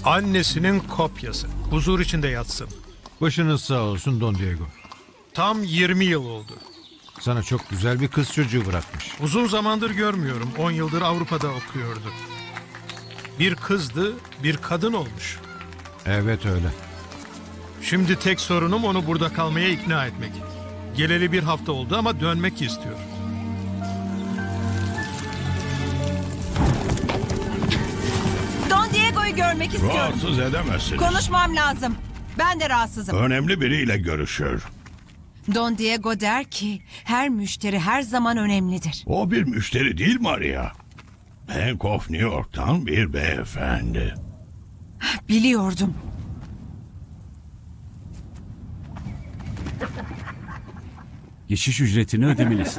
Annesinin kopyası. Huzur içinde yatsın. Başınız sağ olsun Don Diego. Tam 20 yıl oldu. Sana çok güzel bir kız çocuğu bırakmış. Uzun zamandır görmüyorum. 10 yıldır Avrupa'da okuyordu. Bir kızdı, bir kadın olmuş. Evet öyle. Şimdi tek sorunum onu burada kalmaya ikna etmek. Geleli bir hafta oldu ama dönmek istiyor. Don Diego'yu görmek istiyorum. Rahatsız edemezsiniz. Konuşmam lazım. Ben de rahatsızım. Önemli biriyle görüşür. Don Diego der ki her müşteri her zaman önemlidir. O bir müşteri değil Maria. Bank of New York'tan bir beyefendi. Biliyordum. Geçiş ücretini ödemelisin.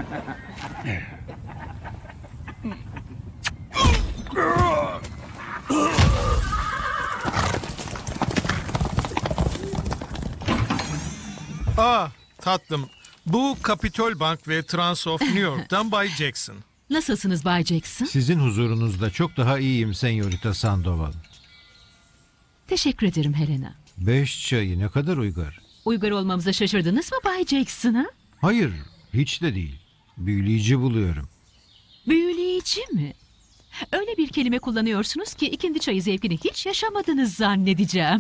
Tatlım. Bu Capitol Bank ve Trans of New York'tan Bay Jackson. Nasılsınız Bay Jackson? Sizin huzurunuzda çok daha iyiyim Senyorita Sandoval. Teşekkür ederim Helena. 5 çayı ne kadar uygar. Uygar olmamıza şaşırdınız mı Bay Jackson ha? Hayır, hiç de değil. Büyüleyici buluyorum. Büyüleyici mi? Öyle bir kelime kullanıyorsunuz ki ikindi çayı zevkini hiç yaşamadınız zannedeceğim.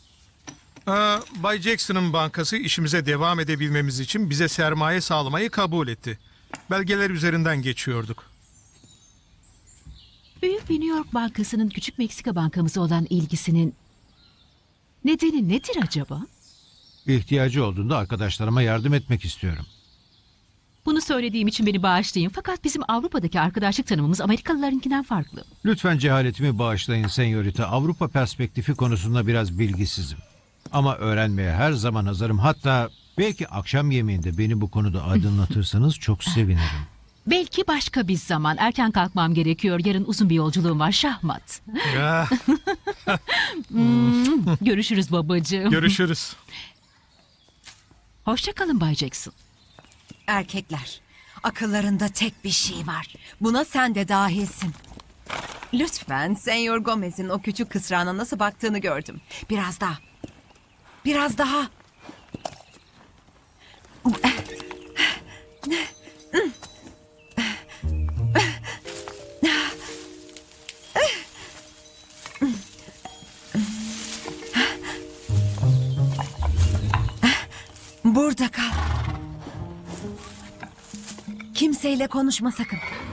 Bay Jackson'ın bankası işimize devam edebilmemiz için bize sermaye sağlamayı kabul etti. Belgeler üzerinden geçiyorduk. Büyük bir New York bankasının küçük Meksika bankamıza olan ilgisinin nedeni nedir acaba? İhtiyacı olduğunda arkadaşlarıma yardım etmek istiyorum. Bunu söylediğim için beni bağışlayın fakat bizim Avrupa'daki arkadaşlık tanımımız Amerikalılarınkinden farklı. Lütfen cehaletimi bağışlayın Senyorita. Avrupa perspektifi konusunda biraz bilgisizim. Ama öğrenmeye her zaman hazırım. Hatta belki akşam yemeğinde beni bu konuda aydınlatırsanız çok sevinirim. Belki başka bir zaman. Erken kalkmam gerekiyor. Yarın uzun bir yolculuğum var. Şahmat. Görüşürüz babacığım. Görüşürüz. Hoşça kalın Bay Jackson. Erkekler, akıllarında tek bir şey var. Buna sen de dahilsin. Lütfen Senyor Gomez'in o küçük kısrağına nasıl baktığını gördüm. Biraz daha. Biraz daha. Burada kal. Kimseyle konuşma sakın.